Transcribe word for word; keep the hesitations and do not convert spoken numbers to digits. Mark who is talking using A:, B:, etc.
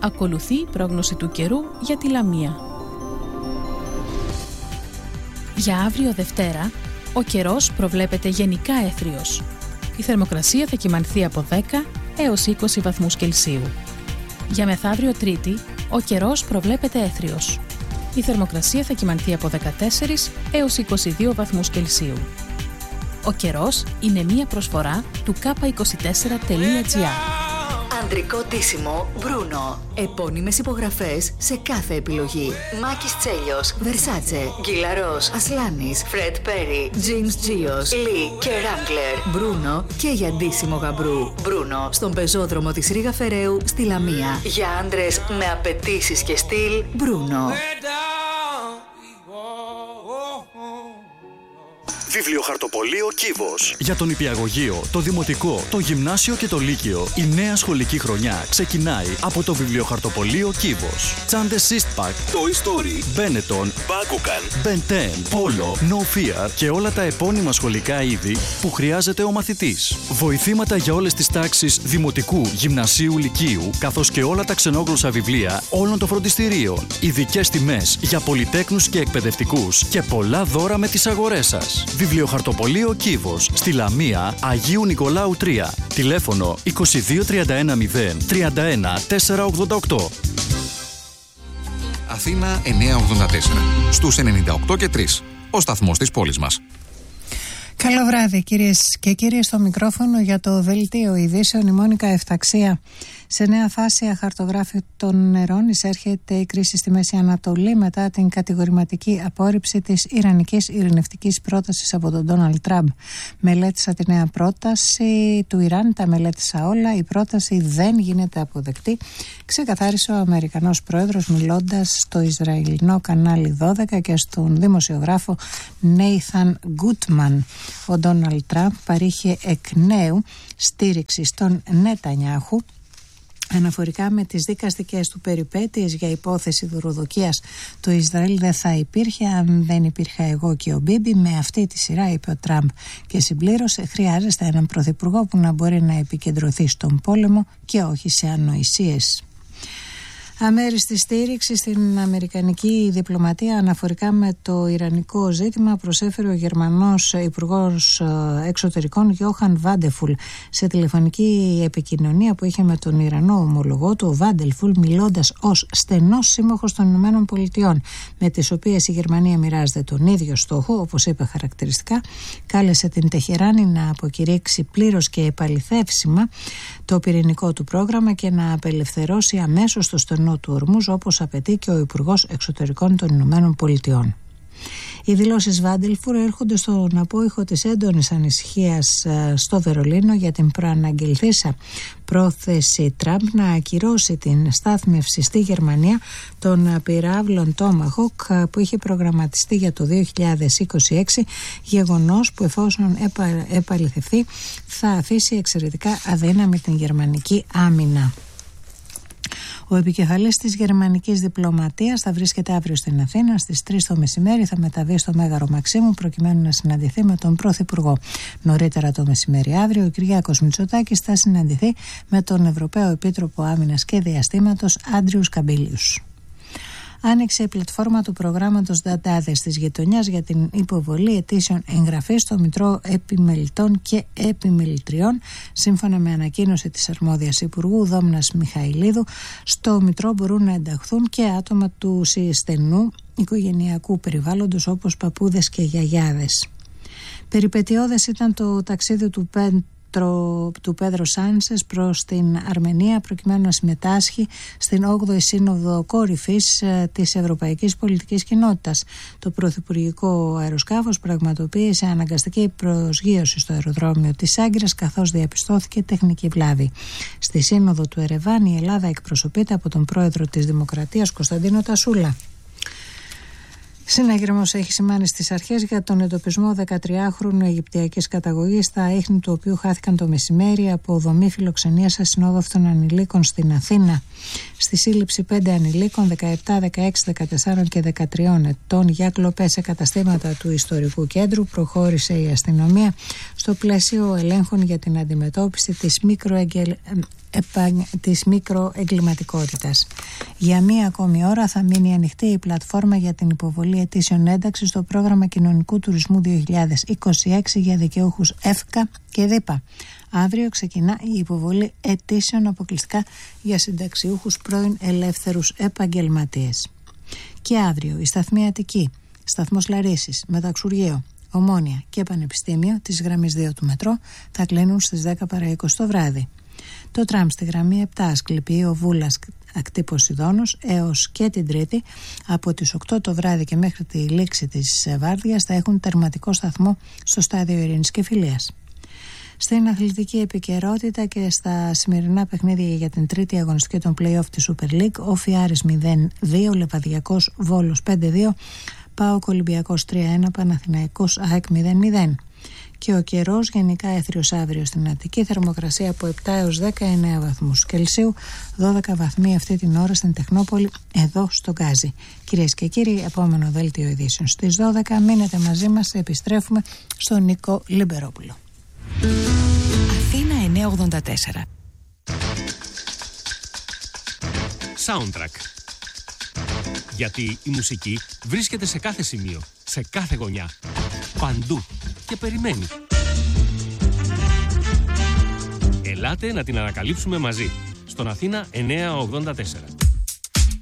A: Ακολουθεί πρόγνωση του καιρού για τη Λαμία. Για αύριο Δευτέρα, ο καιρός προβλέπεται γενικά έθριος. Η θερμοκρασία θα κυμανθεί από δέκα έως είκοσι βαθμούς Κελσίου. Για μεθαύριο Τρίτη, ο καιρός προβλέπεται έθριος. Η θερμοκρασία θα κυμανθεί από δεκατέσσερα έως είκοσι δύο βαθμούς Κελσίου. Ο καιρός είναι μία προσφορά του κάπα είκοσι τέσσερα τελεία τζι άρ.
B: Ανδρικό ντύσιμο Bruno. Επώνυμες υπογραφές σε κάθε επιλογή. Μάκης Τσέλιος, Versace, Γκυλαρός, Ασλάνης, Fred Perry, James Gios, Lee και Wrangler. Bruno και για ντύσιμο γαμπρού. Bruno στον πεζόδρομο της Ρήγα Φεραίου στη Λαμία. Για άντρες με απαιτήσεις και στυλ, Bruno.
C: Βιβλιοχαρτοπωλείο Κύβος. Για τον νηπιαγωγείο, το δημοτικό, το γυμνάσιο και το λύκειο, η νέα σχολική χρονιά ξεκινάει από το Βιβλιοχαρτοπωλείο Κύβος. Τσάντες Eastpak, Toy Story, Benetton, Bakugan, Ben ten, Polo, No Fear και όλα τα επώνυμα σχολικά είδη που χρειάζεται ο μαθητής. Βοηθήματα για όλες τις τάξεις δημοτικού, γυμνασίου, λυκείου, καθώς και όλα τα ξενόγλωσσα βιβλία όλων των φροντιστηρίων. Ειδικές τιμές για πολυτέκνους και εκπαιδευτικούς και πολλά δώρα με τις αγορές σας. Βιβλιοχαρτοπωλείο Κύβος, στη Λαμία, Αγίου Νικολάου τρία. Τηλέφωνο είκοσι δύο τριάντα ένα μηδέν τριάντα ένα τετρακόσια ογδόντα οκτώ.
D: Αθήνα εννιακόσια ογδόντα τέσσερα. Στους ενενήντα οκτώ και τρία. Ο σταθμός της πόλης μας.
E: Καλό βράδυ κυρίες και κύριοι, στο μικρόφωνο για το Δελτίο Ειδήσεων η Μόνικα Εφταξία. Σε νέα φάση αχαρτογράφητων νερών εισέρχεται η κρίση στη Μέση Ανατολή μετά την κατηγορηματική απόρριψη της ιρανικής ειρηνευτικής πρότασης από τον Ντόναλντ Τραμπ. Μελέτησα τη νέα πρόταση του Ιράν, τα μελέτησα όλα. Η πρόταση δεν γίνεται αποδεκτή, ξεκαθάρισε ο Αμερικανός πρόεδρος μιλώντας στο Ισραηλινό κανάλι δώδεκα και στον δημοσιογράφο Νέιθαν Γκούτμαν. Ο Ντόναλντ Τραμπ παρήχε εκ νέου στήριξη στον Νετανιάχου αναφορικά με τις δικαστικές του περιπέτειες για υπόθεση δωροδοκίας. Το Ισραήλ δεν θα υπήρχε αν δεν υπήρχα εγώ και ο Μπίμπι. Με αυτή τη σειρά, είπε ο Τραμπ και συμπλήρωσε, χρειάζεστε έναν πρωθυπουργό που να μπορεί να επικεντρωθεί στον πόλεμο και όχι σε ανοησίες. Αμέριστη στήριξη στην αμερικανική διπλωματία αναφορικά με το ιρανικό ζήτημα προσέφερε ο Γερμανός Υπουργός Εξωτερικών Γιόχαν Βάντεφουλ. Σε τηλεφωνική επικοινωνία που είχε με τον Ιρανό ομολογό του, ο Βάντεφουλ, μιλώντας ως στενός σύμμαχος των Ηνωμένων Πολιτειών, με τις οποίες η Γερμανία μοιράζεται τον ίδιο στόχο, όπως είπε χαρακτηριστικά, κάλεσε την Τεχεράνη να αποκηρύξει πλήρως και επαληθεύσιμα το πυρηνικό του πρόγραμμα και να απελευθερώσει αμέσως το στενό του Ορμούζ, όπως απαιτεί και ο Υπουργός Εξωτερικών των Ηνωμένων Πολιτειών. Οι δηλώσεις Βάντελφουρ έρχονται στον απόϊχο της έντονης ανησυχίας στο Βερολίνο για την προαναγγελθήσα πρόθεση Τραμπ να ακυρώσει την στάθμευση στη Γερμανία των πυράβλων Tomahawk που είχε προγραμματιστεί για το δύο χιλιάδες είκοσι έξι, γεγονός που εφόσον επα, επαληθευτεί θα αφήσει εξαιρετικά αδύναμη την γερμανική άμυνα. Ο επικεφαλής της γερμανικής διπλωματίας θα βρίσκεται αύριο στην Αθήνα. Στις τρεις το μεσημέρι θα μεταβεί στο Μέγαρο Μαξίμου προκειμένου να συναντηθεί με τον Πρωθυπουργό. Νωρίτερα το μεσημέρι αύριο ο Κυριάκος Μητσοτάκης θα συναντηθεί με τον Ευρωπαίο Επίτροπο Άμυνας και Διαστήματος Άντριους Καμπίλιους. Άνοιξε η πλατφόρμα του προγράμματος Δαντάδες της Γειτονιάς για την υποβολή αιτήσεων εγγραφής στο Μητρό Επιμελητών και Επιμελητριών. Σύμφωνα με ανακοίνωση της αρμόδιας Υπουργού Δόμνας Μιχαηλίδου, στο Μητρό μπορούν να ενταχθούν και άτομα του στενού οικογενειακού περιβάλλοντος όπως παππούδες και γιαγιάδες. Περιπετειώδες ήταν το ταξίδι του Πέντ του Πέδρο Σάντσες προς την Αρμενία προκειμένου να συμμετάσχει στην όγδοη Σύνοδο Κορυφής της Ευρωπαϊκής Πολιτικής Κοινότητας. Το πρωθυπουργικό αεροσκάφος πραγματοποίησε αναγκαστική προσγείωση στο αεροδρόμιο της Άγκυρας καθώς διαπιστώθηκε τεχνική βλάβη. Στη Σύνοδο του Ερεβάν η Ελλάδα εκπροσωπείται από τον πρόεδρο της Δημοκρατίας Κωνσταντίνο Τασούλα. Συναγερμός έχει σημάνει στις αρχές για τον εντοπισμό δεκατριάχρονου Αιγυπτιακής καταγωγής, τα ίχνη του οποίου χάθηκαν το μεσημέρι από δομή φιλοξενίας ασυνόδευτων ανηλίκων στην Αθήνα. Στη σύλληψη πέντε ανηλίκων δεκαεπτά, δεκαέξι, δεκατέσσερα και δεκατρία ετών για κλοπές σε καταστήματα του ιστορικού κέντρου προχώρησε η αστυνομία στο πλαίσιο ελέγχων για την αντιμετώπιση της μικροεγγελ... της μικροεγκληματικότητας. Για μία ακόμη ώρα θα μείνει ανοιχτή η πλατφόρμα για την υποβολή αιτήσεων ένταξης στο πρόγραμμα κοινωνικού τουρισμού δύο χιλιάδες είκοσι έξι για δικαιούχους ΕΦΚΑ και ΔΥΠΑ. Αύριο ξεκινά η υποβολή αιτήσεων αποκλειστικά για συνταξιούχους πρώην ελεύθερους επαγγελματίες. Και αύριο η σταθμή Αττική, σταθμός Λαρίσης, Μεταξουργείο, Ομόνια και Πανεπιστήμιο της γραμμής δύο του μετρό θα κλείνουν στις δέκα παρά είκοσι το βράδυ. Το τραμ στη γραμμή επτά Ασκληπιείο Βούλας Ακτή Ποσειδώνος έως και την Τρίτη από τις οκτώ το βράδυ και μέχρι τη λήξη της βάρδιας θα έχουν τερματικό σταθμό στο στάδιο Ειρήνης και Φιλίας. Στην αθλητική επικαιρότητα και στα σημερινά παιχνίδια για την τρίτη αγωνιστική των play-off της Super League, Όφι Άρης μηδέν δύο, Λεβαδιακός Βόλος πέντε δύο, ΠΑΟΚ Ολυμπιακός τρία ένα, Παναθηναϊκός ΑΕΚ μηδέν μηδέν. Και ο καιρός γενικά έθριος αύριο στην Αττική, θερμοκρασία από επτά έως δεκαεννέα βαθμούς Κελσίου, δώδεκα βαθμοί αυτή την ώρα στην Τεχνόπολη, εδώ στο Γκάζι. Κυρίες και κύριοι, επόμενο δέλτιο ειδήσεων στις δώδεκα. Μείνετε μαζί μας, επιστρέφουμε στον Νίκο Λιμπερόπουλο.
B: Αθήνα εννιακόσια ογδόντα τέσσερα.
F: Soundtrack. Γιατί η μουσική βρίσκεται σε κάθε σημείο, σε κάθε γωνιά, παντού και περιμένει. Ελάτε να την ανακαλύψουμε μαζί, στον Αθήνα εννιακόσια ογδόντα τέσσερα.